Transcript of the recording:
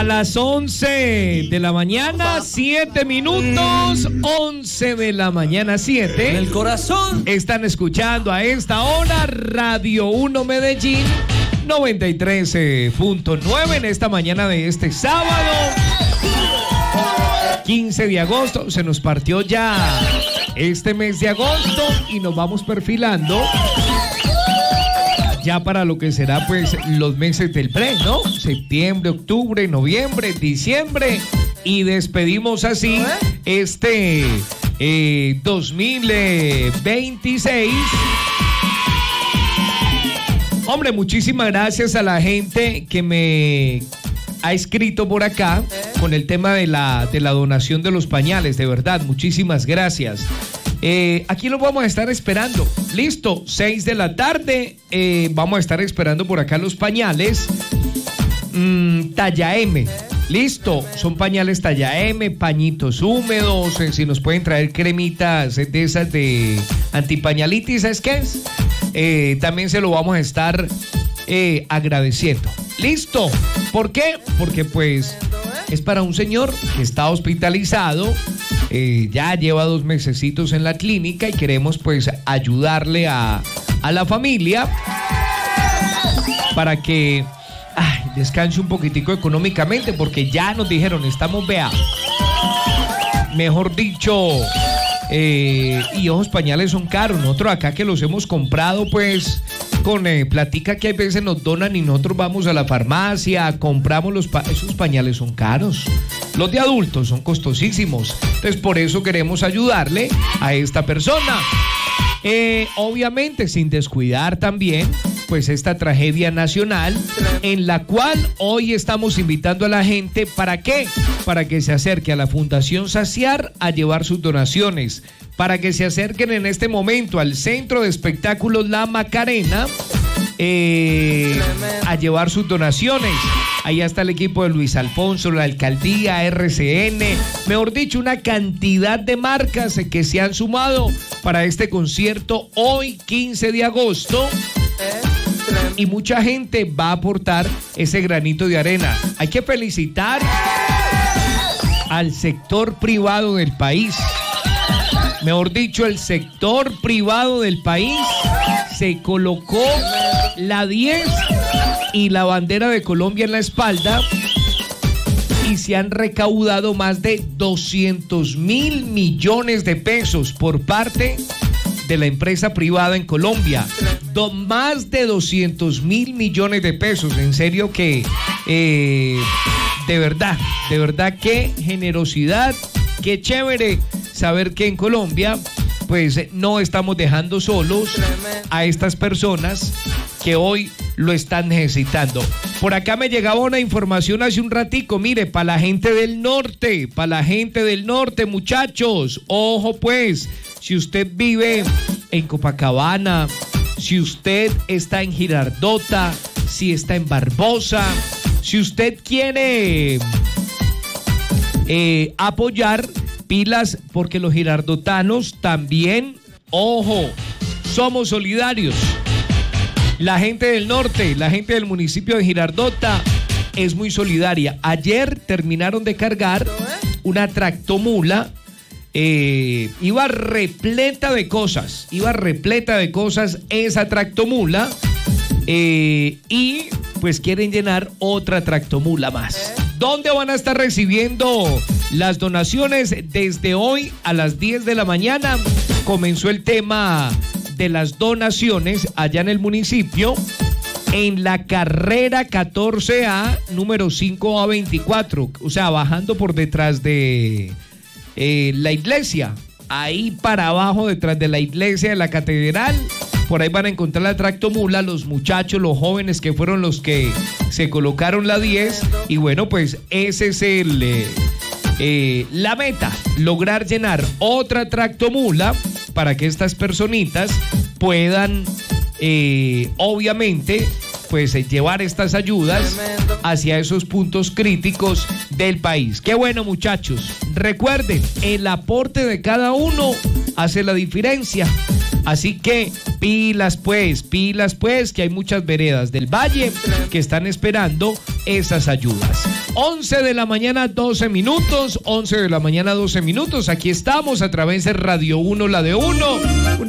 las 11 de la mañana, 7 minutos, 11 de la mañana, 7. En el corazón. Están escuchando a esta hora Radio 1 Medellín 93.9 en esta mañana de este sábado 15 de agosto. Se nos partió ya este mes de agosto y nos vamos perfilando ya para lo que será pues los meses del pre, ¿no? Septiembre, octubre, noviembre, diciembre, y despedimos así este 2026. Hombre, muchísimas gracias a la gente que me ha escrito por acá con el tema de la donación de los pañales, de verdad, muchísimas gracias. Aquí los vamos a estar esperando. Listo, 6 de la tarde. Vamos a estar esperando por acá los pañales. Talla M. Listo, son pañales talla M, pañitos húmedos. Si nos pueden traer cremitas de esas de antipañalitis, ¿sabes qué es? También se lo vamos a estar agradeciendo. Listo. ¿Por qué? Porque pues es para un señor que está hospitalizado. Ya lleva 2 mesecitos en la clínica y queremos pues ayudarle a la familia para que descanse un poquitico económicamente, porque ya nos dijeron, estamos, mejor dicho, y ojos, pañales son caros. Nosotros acá que los hemos comprado pues con platica que hay veces nos donan y nosotros vamos a la farmacia, compramos esos pañales son caros. Los de adultos son costosísimos. Entonces por eso queremos ayudarle a esta persona. Obviamente sin descuidar también pues esta tragedia nacional, en la cual hoy estamos invitando a la gente. ¿Para qué? Para que se acerque a la Fundación Saciar a llevar sus donaciones, para que se acerquen en este momento al Centro de Espectáculos La Macarena a llevar sus donaciones. Allá está el equipo de Luis Alfonso, la alcaldía, RCN, mejor dicho, una cantidad de marcas que se han sumado para este concierto hoy 15 de agosto. Y mucha gente va a aportar ese granito de arena. Hay que felicitar al sector privado del país. Mejor dicho, el sector privado del país se colocó la 10 y la bandera de Colombia en la espalda, y se han recaudado más de 200.000 millones de pesos por parte de la empresa privada en Colombia. Más de 200.000 millones de pesos. En serio que de verdad, qué generosidad, qué chévere saber que en Colombia pues no estamos dejando solos a estas personas que hoy lo están necesitando. Por acá me llegaba una información hace un ratico, mire, para la gente del norte, muchachos, ojo pues, si usted vive en Copacabana, si usted está en Girardota, si está en Barbosa, si usted quiere apoyar, pilas, porque los girardotanos también, ojo, somos solidarios. La gente del norte, la gente del municipio de Girardota es muy solidaria. Ayer terminaron de cargar una tractomula. Iba repleta de cosas esa tractomula, y pues quieren llenar otra tractomula más. ¿Dónde van a estar recibiendo las donaciones? Desde hoy a las 10 de la mañana comenzó el tema de las donaciones allá en el municipio, en la carrera 14A, número 5A24, o sea, bajando por detrás de la iglesia, ahí para abajo, detrás de la iglesia de la catedral. Por ahí van a encontrar la tractomula, los muchachos, los jóvenes que fueron los que se colocaron la 10. Y bueno, pues ese es la meta, lograr llenar otra tractomula para que estas personitas puedan, obviamente, pues llevar estas ayudas hacia esos puntos críticos del país. Qué bueno, muchachos. Recuerden, el aporte de cada uno hace la diferencia. Así que pilas pues, que hay muchas veredas del Valle que están esperando esas ayudas. 11 de la mañana, 12 minutos. 11 de la mañana, 12 minutos. Aquí estamos a través de Radio 1, la de 1.